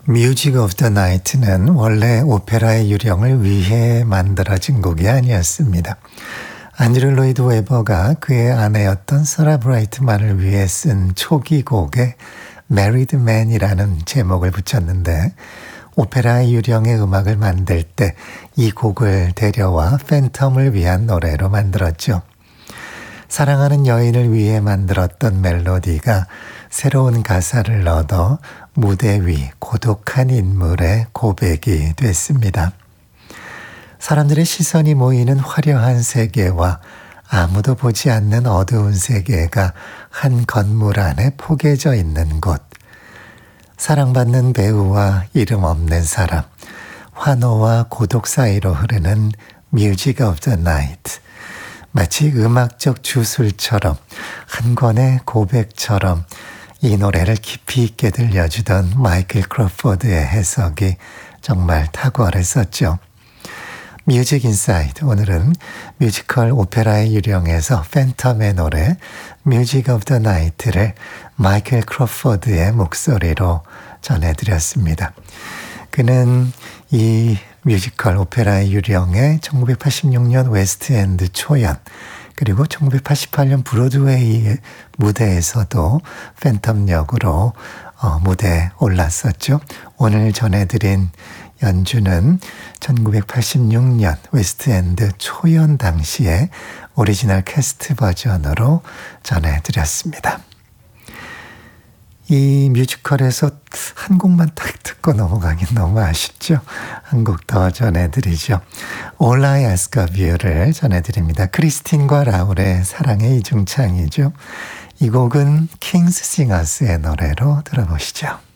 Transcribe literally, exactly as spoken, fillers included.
뮤직 오브 더 나이트는 원래 오페라의 유령을 위해 만들어진 곡이 아니었습니다. 안드류 로이드 웨버가 그의 아내였던 서라 브라이트만을 위해 쓴 초기 곡에 Married Man이라는 제목을 붙였는데 오페라의 유령의 음악을 만들 때 이 곡을 데려와 팬텀을 위한 노래로 만들었죠. 사랑하는 여인을 위해 만들었던 멜로디가 새로운 가사를 얻어 무대 위 고독한 인물의 고백이 됐습니다. 사람들의 시선이 모이는 화려한 세계와 아무도 보지 않는 어두운 세계가 한 건물 안에 포개져 있는 곳. 사랑받는 배우와 이름 없는 사람, 환호와 고독 사이로 흐르는 뮤직 오브 더 나이트. 마치 음악적 주술처럼 한 권의 고백처럼 이 노래를 깊이 있게 들려주던 마이클 크로포드의 해석이 정말 탁월했었죠. 뮤직 인사이드, 오늘은 뮤지컬 오페라의 유령에서 팬텀의 노래 뮤직 오브 더 나이트를 마이클 크로포드의 목소리로 전해드렸습니다. 그는 이 뮤지컬 오페라의 유령의 천구백팔십육 년 웨스트엔드 초연, 그리고 천구백팔십팔 년 브로드웨이 무대에서도 팬텀 역으로 어, 무대에 올랐었죠. 오늘 전해드린 연주는 천구백팔십육 년 웨스트엔드 초연 당시에 오리지널 캐스트 버전으로 전해드렸습니다. 이 뮤지컬에서 한 곡만 딱 듣고 넘어가긴 너무 아쉽죠. 한 곡 더 전해드리죠. All I Ask of You를 전해드립니다. 크리스틴과 라울의 사랑의 이중창이죠. 이 곡은 킹스 싱어스의 노래로 들어보시죠.